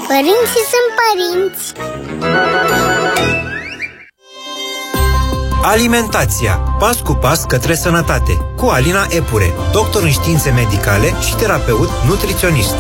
Părinții sunt părinți. Alimentația. Pas cu pas către sănătate. Cu Alina Epure, doctor în științe medicale și terapeut nutriționist.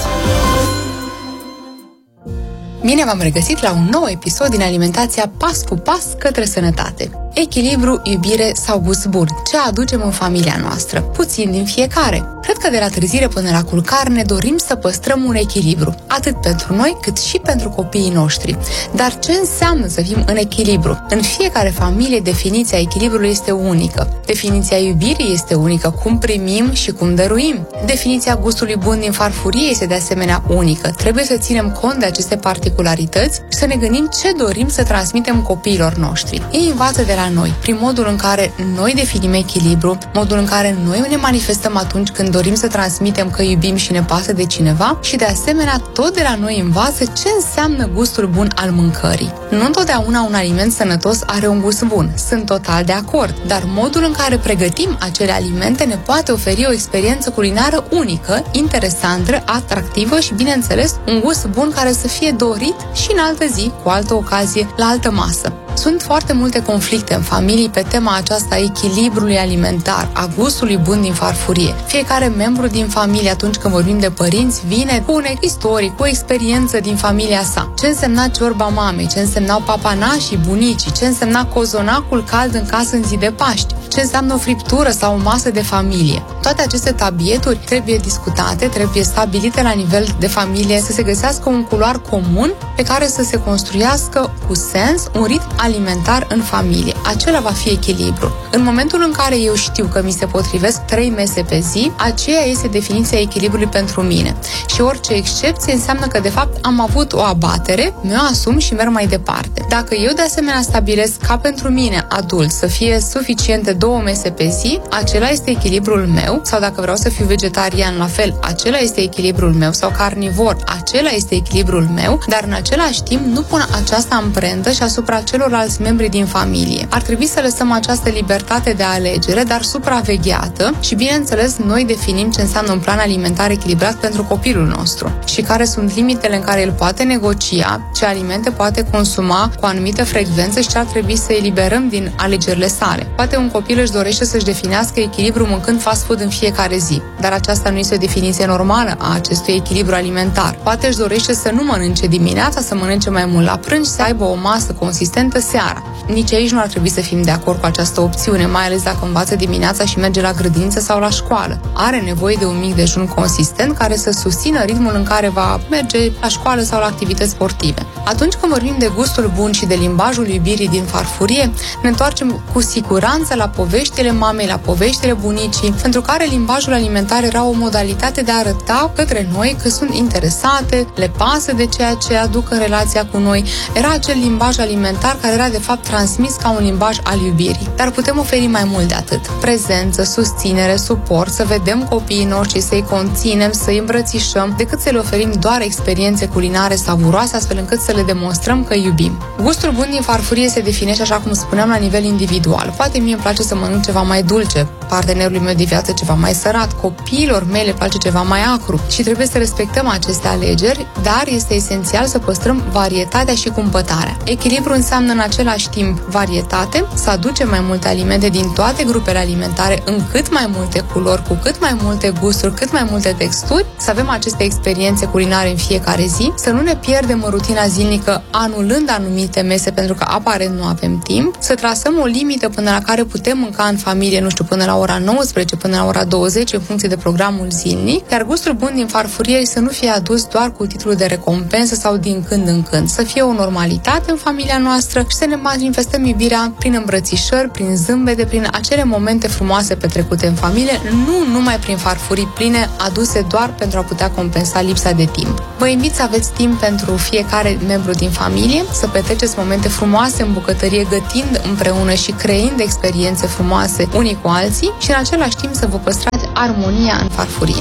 Bine v-am regăsit la un nou episod din Alimentația Pas cu pas către sănătate. Echilibru, iubire sau gust bun. Ce aducem în familia noastră? Puțin din fiecare. Cred că de la trezire până la culcare ne dorim să păstrăm un echilibru, atât pentru noi cât și pentru copiii noștri. Dar ce înseamnă să fim în echilibru? În fiecare familie definiția echilibrului este unică. Definiția iubirii este unică, cum primim și cum dăruim. Definiția gustului bun din farfurie este de asemenea unică. Trebuie să ținem cont de aceste particularități și să ne gândim ce dorim să transmitem copiilor noștri. Ei învață de la noi, prin modul în care noi definim echilibru, modul în care noi ne manifestăm atunci când dorim să transmitem că iubim și ne pasă de cineva și de asemenea tot de la noi învață ce înseamnă gustul bun al mâncării. Nu întotdeauna un aliment sănătos are un gust bun, sunt total de acord, dar modul în care pregătim acele alimente ne poate oferi o experiență culinară unică, interesantă, atractivă și, bineînțeles, un gust bun care să fie dorit și în altă zi, cu altă ocazie, la altă masă. Sunt foarte multe conflicte în familii pe tema aceasta a echilibrului alimentar, a gustului bun din farfurie. Fiecare membru din familie, atunci când vorbim de părinți, vine cu un istorie, cu o experiență din familia sa. Ce însemna ciorba mamei, ce însemnau papanașii, bunicii, ce însemna cozonacul cald în casă în zi de Paști, ce înseamnă o friptură sau o masă de familie. Toate aceste tabieturi trebuie discutate, trebuie stabilite la nivel de familie, să se găsească un culoar comun pe care să se construiască cu sens un ritm alimentar în familie. Acela va fi echilibru. În momentul în care eu știu că mi se potrivesc 3 mese pe zi, aceea este definiția echilibrului pentru mine. Și orice excepție înseamnă că de fapt am avut o abatere, mi-o asum și merg mai departe. Dacă eu de asemenea stabilesc ca pentru mine, adult, să fie suficiente 2 mese pe zi, acela este echilibrul meu, sau dacă vreau să fiu vegetarian, la fel, acela este echilibrul meu, sau carnivor, acela este echilibrul meu, dar în același timp nu pun această amprentă și asupra celorlalți membri din familie. Ar trebui să lăsăm această libertate de alegere, dar supravegheată și, bineînțeles, noi definim ce înseamnă un plan alimentar echilibrat pentru copilul nostru și care sunt limitele în care el poate negocia, ce alimente poate consuma cu o anumită frecvență și ce ar trebui să eliberăm din alegerile sale. Poate un copil își dorește să-și definească echilibru mâncând fast food în fiecare zi, dar aceasta nu este o definiție normală a acestui echilibru alimentar. Poate își dorește să nu mănânce dimineața, să mănânce mai mult la prânz și să aibă o masă consistentă seara. Nici aici nu ar trebui să fim de acord cu această opțiune, mai ales dacă învață dimineața și merge la grădiniță sau la școală. Are nevoie de un mic dejun consistent care să susțină ritmul în care va merge la școală sau la activități sportive. Atunci când vorbim de gustul bun și de limbajul iubirii din farfurie, ne întoarcem cu siguranță la poveștile mamei, la poveștile bunicii, pentru care limbajul alimentar era o modalitate de a arăta către noi că sunt interesate, le pasă de ceea ce aduc în relația cu noi. Era acel limbaj alimentar care era de fapt transmis ca un limbaj al iubirii. Dar putem oferi mai mult de atât. Prezență, susținere, suport, să vedem copiii noștri, să-i conținem, să-i îmbrățișăm, decât să le oferim doar experiențe culinare savuroase, astfel încât să le demonstrăm că iubim. Gustul bun din farfurie se definește, așa cum spuneam, la nivel individual. Poate mie îmi place să mănânc ceva mai dulce, partenerului meu de viață ceva mai sărat, copiilor mei le place ceva mai acru și trebuie să respectăm aceste alegeri, dar este esențial să păstrăm varietatea și cumpătarea. Echilibru înseamnă în același timp varietate, să aducem mai multe alimente din toate grupele alimentare în cât mai multe culori, cu cât mai multe gusturi, cât mai multe texturi, să avem aceste experiențe culinare în fiecare zi, să nu ne pierdem în rutina zilnică anulând anumite mese pentru că aparent nu avem timp, să trasăm o limită până la care putem mânca în familie, nu știu, până la ora 19, până la ora 20 în funcție de programul zilnic, iar gustul bun din farfurie să nu fie adus doar cu titlul de recompensă sau din când în când, să fie o normalitate în familia noastră și să ne manifestăm iubirea prin îmbrățișări, prin zâmbete, prin acele momente frumoase petrecute în familie, nu numai prin farfurii pline aduse doar pentru a putea compensa lipsa de timp. Vă invit să aveți timp pentru fiecare membru din familie, să petreceți momente frumoase în bucătărie, gătind împreună și creând experiențe frumoase unii cu alții și în același timp să vă păstrați armonia în farfurie.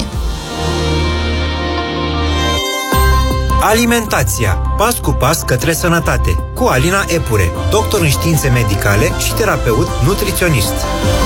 Alimentația. Pas cu pas către sănătate. Cu Alina Epure, doctor în științe medicale și terapeut nutriționist.